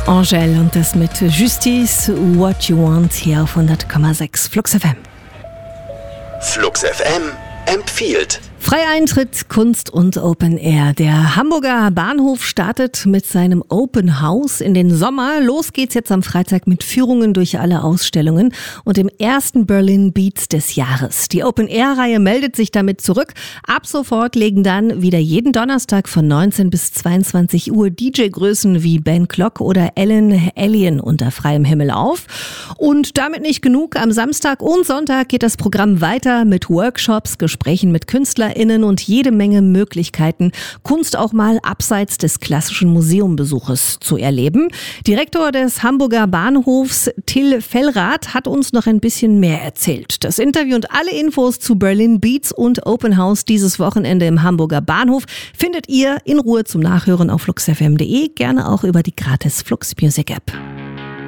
Angèle und das mit Justice, What You Want hier auf 100,6 Flux FM. Flux FM empfiehlt. Freier Eintritt, Kunst und Open Air. Der Hamburger Bahnhof startet mit seinem Open House in den Sommer. Los geht's jetzt am Freitag mit Führungen durch alle Ausstellungen und dem ersten Berlin Beats des Jahres. Die Open Air Reihe meldet sich damit zurück. Ab sofort legen dann wieder jeden Donnerstag von 19 bis 22 Uhr DJ-Größen wie Ben Klock oder Ellen Allien unter freiem Himmel auf. Und damit nicht genug. Am Samstag und Sonntag geht das Programm weiter mit Workshops, Gesprächen mit KünstlerInnen und jede Menge Möglichkeiten, Kunst auch mal abseits des klassischen Museumbesuches zu erleben. Direktor des Hamburger Bahnhofs, Till Fellrath, hat uns noch ein bisschen mehr erzählt. Das Interview und alle Infos zu Berlin Beats und Open House dieses Wochenende im Hamburger Bahnhof findet ihr in Ruhe zum Nachhören auf fluxfm.de, gerne auch über die gratis Flux Music App.